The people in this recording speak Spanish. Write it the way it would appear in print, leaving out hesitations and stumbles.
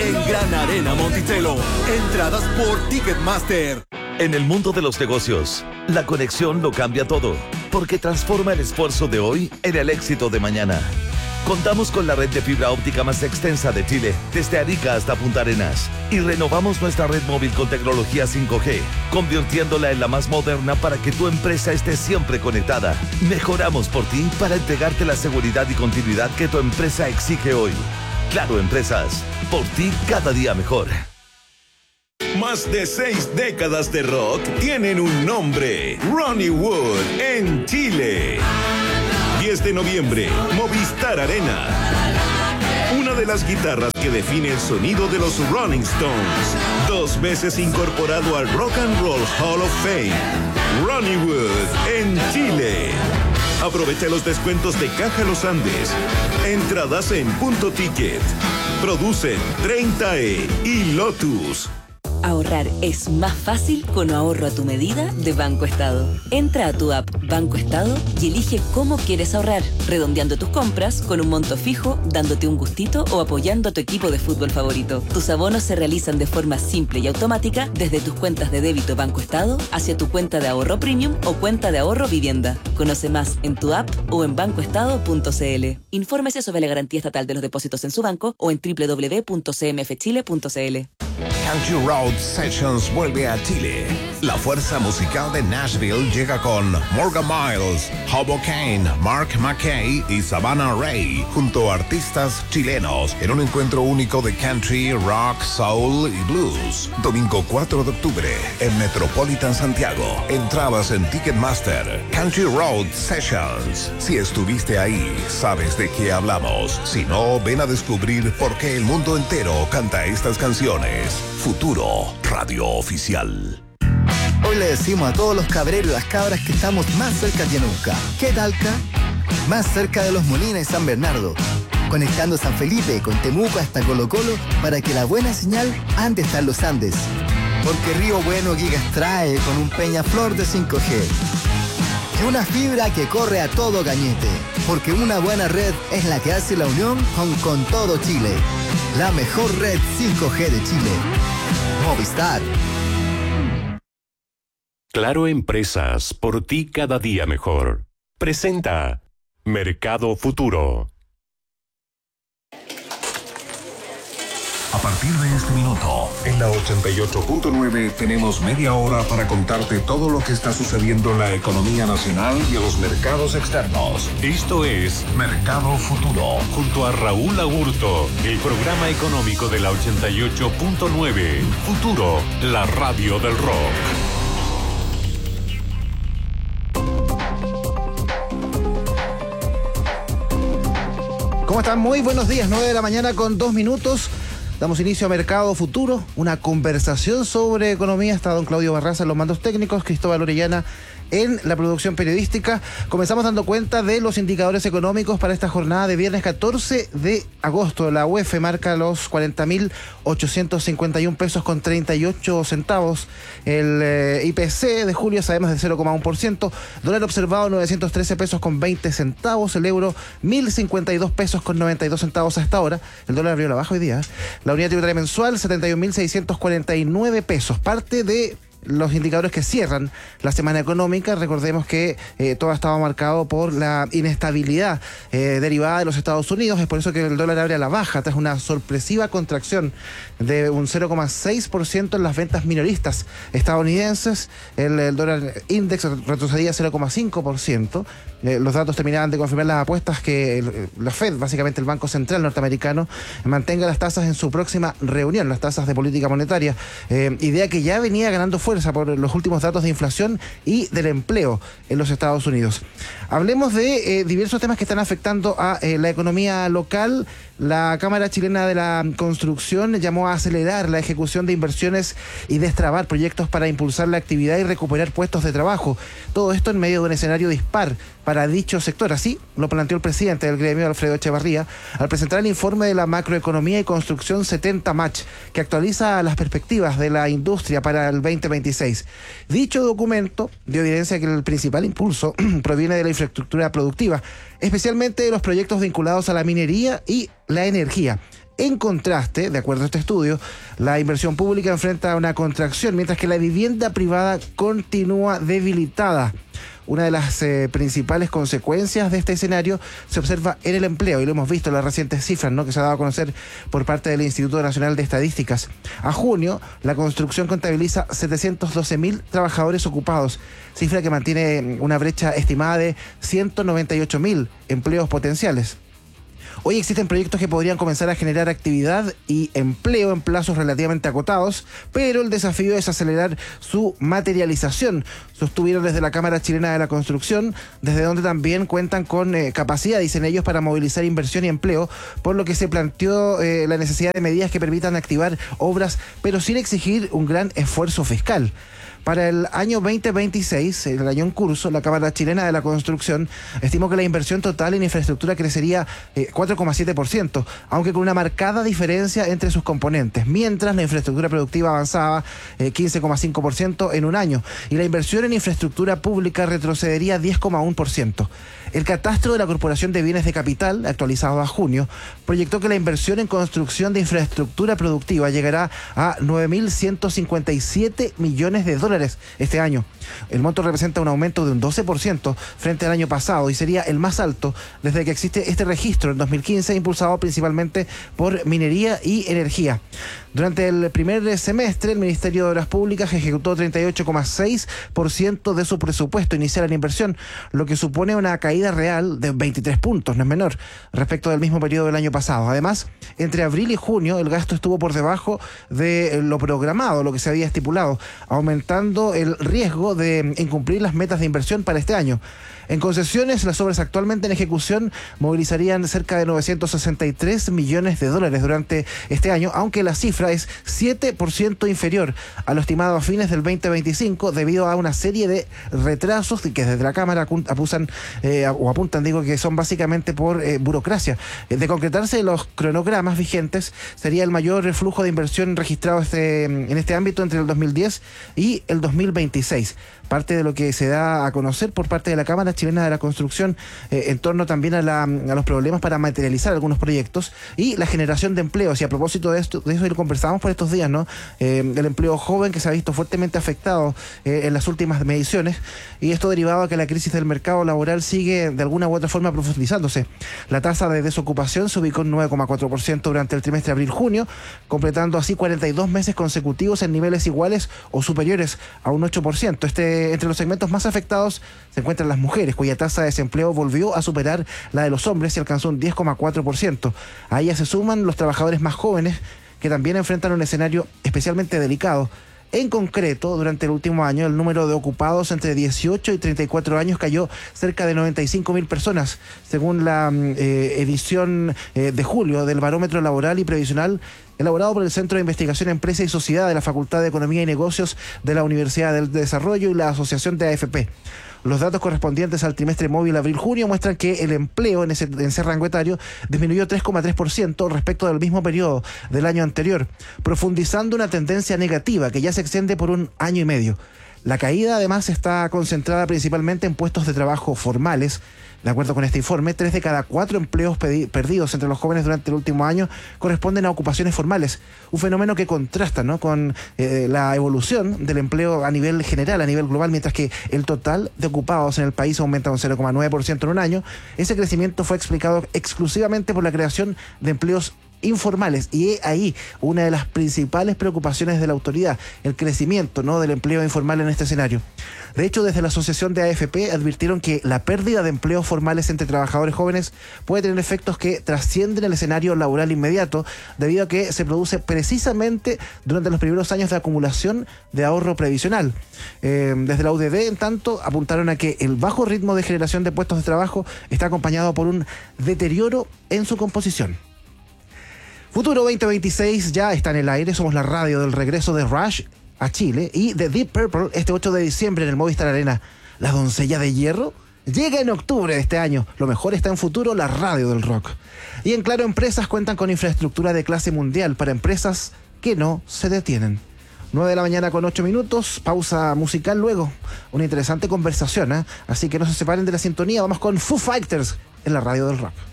en Gran Arena Monticello. Entradas por Ticketmaster. En el mundo de los negocios, la conexión lo cambia todo, porque transforma el esfuerzo de hoy en el éxito de mañana. Contamos con la red de fibra óptica más extensa de Chile, desde Arica hasta Punta Arenas, y renovamos nuestra red móvil con tecnología 5G, convirtiéndola en la más moderna para que tu empresa esté siempre conectada. Mejoramos por ti para entregarte la seguridad y continuidad que tu empresa exige hoy. Claro Empresas, por ti cada día mejor. Más de 6 décadas de rock tienen un nombre: Ronnie Wood en Chile. 10 de noviembre, Movistar Arena. Una de las guitarras que define el sonido de los Rolling Stones. 2 veces incorporado al Rock and Roll Hall of Fame. Ronnie Wood en Chile. Aprovecha los descuentos de Caja Los Andes. Entradas en Punto Ticket. Producen 30E y Lotus. Ahorrar es más fácil con ahorro a tu medida de Banco Estado. Entra a tu app Banco Estado y elige cómo quieres ahorrar, redondeando tus compras con un monto fijo, dándote un gustito o apoyando a tu equipo de fútbol favorito. Tus abonos se realizan de forma simple y automática desde tus cuentas de débito Banco Estado hacia tu cuenta de ahorro premium o cuenta de ahorro vivienda. Conoce más en tu app o en bancoestado.cl. Infórmese sobre la garantía estatal de los depósitos en su banco o en www.cmfchile.cl. Country Road Sessions vuelve a Chile. La fuerza musical de Nashville llega con Morgan Miles, Hobo Kane, Mark McKay y Savannah Ray, junto a artistas chilenos, en un encuentro único de country, rock, soul y blues. Domingo 4 de octubre, en Metropolitan Santiago. Entradas en Ticketmaster. Country Road Sessions. Si estuviste ahí, sabes de qué hablamos. Si no, ven a descubrir por qué el mundo entero canta estas canciones. Futuro Radio Oficial. Hoy le decimos a todos los cabreros y las cabras que estamos más cerca que nunca. ¿Qué Talca? Más cerca de Los Molinos y San Bernardo. Conectando San Felipe con Temuco hasta Colo Colo para que la buena señal ande hasta los Andes. Porque Río Bueno Gigas trae con un Peñaflor de 5G. Y una fibra que corre a todo cañete. Porque una buena red es la que hace la unión con todo Chile. La mejor red 5G de Chile. Movistar. Claro Empresas, por ti cada día mejor. Presenta Mercado Futuro. A partir de este minuto, en la 88.9 tenemos media hora para contarte todo lo que está sucediendo en la economía nacional y en los mercados externos. Esto es Mercado Futuro. Junto a Raúl Agurto, el programa económico de la 88.9. Futuro, la radio del rock. ¿Cómo están? Muy buenos días, 9 de la mañana con 2 minutos. Damos inicio a Mercado Futuro, una conversación sobre economía. Está don Claudio Barraza en los mandos técnicos, Cristóbal Orellana en la producción periodística. Comenzamos dando cuenta de los indicadores económicos para esta jornada de viernes 14 de agosto. La UEF marca los 40.851 pesos con 38 centavos. El IPC de julio sabemos de 0,1%. Dólar observado 913 pesos con 20 centavos. El euro 1.052 pesos con 92 centavos hasta ahora. El dólar abrió la baja hoy día. La unidad tributaria mensual 71.649 pesos. Parte de los indicadores que cierran la semana económica. Recordemos que todo estaba marcado por la inestabilidad derivada de los Estados Unidos. Es por eso que el dólar abre a la baja tras una sorpresiva contracción de un 0,6% en las ventas minoristas estadounidenses. El dólar index retrocedía 0,5%. Los datos terminaban de confirmar las apuestas que la Fed, básicamente el Banco Central norteamericano, mantenga las tasas en su próxima reunión, las tasas de política monetaria, idea que ya venía ganando fuerza por los últimos datos de inflación y del empleo en los Estados Unidos. Hablemos de diversos temas que están afectando a la economía local. La Cámara Chilena de la Construcción llamó a acelerar la ejecución de inversiones y destrabar proyectos para impulsar la actividad y recuperar puestos de trabajo. Todo esto en medio de un escenario dispar para dicho sector. Así lo planteó el presidente del gremio, Alfredo Echevarría, al presentar el informe de la macroeconomía y construcción 70 Match, que actualiza las perspectivas de la industria para el 2026. Dicho documento dio evidencia que el principal impulso proviene de la infraestructura productiva, especialmente de los proyectos vinculados a la minería y la energía. En contraste, de acuerdo a este estudio, la inversión pública enfrenta una contracción, mientras que la vivienda privada continúa debilitada. Una de las principales consecuencias de este escenario se observa en el empleo, y lo hemos visto en las recientes cifras, ¿no?, que se ha dado a conocer por parte del Instituto Nacional de Estadísticas. A junio, la construcción contabiliza 712.000 trabajadores ocupados, cifra que mantiene una brecha estimada de 198.000 empleos potenciales. Hoy existen proyectos que podrían comenzar a generar actividad y empleo en plazos relativamente acotados, pero el desafío es acelerar su materialización, sostuvieron desde la Cámara Chilena de la Construcción, desde donde también cuentan con capacidad, dicen ellos, para movilizar inversión y empleo, por lo que se planteó la necesidad de medidas que permitan activar obras, pero sin exigir un gran esfuerzo fiscal. Para el año 2026, el año en curso, la Cámara Chilena de la Construcción estimó que la inversión total en infraestructura crecería 4,7%, aunque con una marcada diferencia entre sus componentes, mientras la infraestructura productiva avanzaba 15,5% en un año, y la inversión en infraestructura pública retrocedería 10,1%. El catastro de la Corporación de Bienes de Capital, actualizado a junio, proyectó que la inversión en construcción de infraestructura productiva llegará a 9.157 millones de dólares este año. El monto representa un aumento de un 12% frente al año pasado y sería el más alto desde que existe este registro en 2015, impulsado principalmente por minería y energía. Durante el primer semestre, el Ministerio de Obras Públicas ejecutó 38,6% de su presupuesto inicial en inversión, lo que supone una caída real de 23 puntos, no es menor, respecto del mismo periodo del año pasado. Además, entre abril y junio, el gasto estuvo por debajo de lo programado, lo que se había estipulado, aumentando el riesgo de incumplir las metas de inversión para este año. En concesiones, las obras actualmente en ejecución movilizarían cerca de 963 millones de dólares durante este año, aunque la cifra es 7% inferior a lo estimado a fines del 2025 debido a una serie de retrasos que desde la Cámara apuntan que son básicamente por burocracia. De concretarse los cronogramas vigentes, sería el mayor reflujo de inversión registrado en este ámbito entre el 2010 y el 2026. Parte de lo que se da a conocer por parte de la Cámara Chilena de la Construcción en torno también a los problemas para materializar algunos proyectos y la generación de empleos. Y a propósito de eso lo conversábamos por estos días, ¿no? El empleo joven, que se ha visto fuertemente afectado en las últimas mediciones, y esto derivado a que la crisis del mercado laboral sigue de alguna u otra forma profundizándose. La tasa de desocupación se ubicó en 9,4% durante el trimestre abril-junio, completando así 42 meses consecutivos en niveles iguales o superiores a un 8%. Entre los segmentos más afectados se encuentran las mujeres, cuya tasa de desempleo volvió a superar la de los hombres y alcanzó un 10,4%. A ellas se suman los trabajadores más jóvenes, que también enfrentan un escenario especialmente delicado. En concreto, durante el último año, el número de ocupados entre 18 y 34 años cayó cerca de 95.000 personas, según la edición de julio del Barómetro Laboral y Previsional elaborado por el Centro de Investigación Empresa y Sociedad de la Facultad de Economía y Negocios de la Universidad del Desarrollo y la Asociación de AFP. Los datos correspondientes al trimestre móvil abril-junio muestran que el empleo en ese rango etario disminuyó 3,3% respecto del mismo periodo del año anterior, profundizando una tendencia negativa que ya se extiende por un año y medio. La caída, además, está concentrada principalmente en puestos de trabajo formales. De acuerdo con este informe, 3 de cada 4 empleos perdidos entre los jóvenes durante el último año corresponden a ocupaciones formales, un fenómeno que contrasta, ¿no?, con la evolución del empleo a nivel general, a nivel global. Mientras que el total de ocupados en el país aumenta un 0,9% en un año, ese crecimiento fue explicado exclusivamente por la creación de empleos informales, y ahí una de las principales preocupaciones de la autoridad, el crecimiento, ¿no?, del empleo informal en este escenario. De hecho, desde la asociación de AFP advirtieron que la pérdida de empleos formales entre trabajadores jóvenes puede tener efectos que trascienden el escenario laboral inmediato, debido a que se produce precisamente durante los primeros años de acumulación de ahorro previsional. Desde la UDD, en tanto, apuntaron a que el bajo ritmo de generación de puestos de trabajo está acompañado por un deterioro en su composición. Futuro 2026 ya está en el aire. Somos la radio del regreso de Rush a Chile y de Deep Purple este 8 de diciembre en el Movistar Arena. La doncella de hierro llega en octubre de este año. Lo mejor está en Futuro, la radio del rock. Y en Claro Empresas cuentan con infraestructura de clase mundial para empresas que no se detienen. 9 de la mañana con 8 minutos, pausa musical luego. Una interesante conversación, ¿eh? Así que no se separen de la sintonía. Vamos con Foo Fighters en la radio del rock.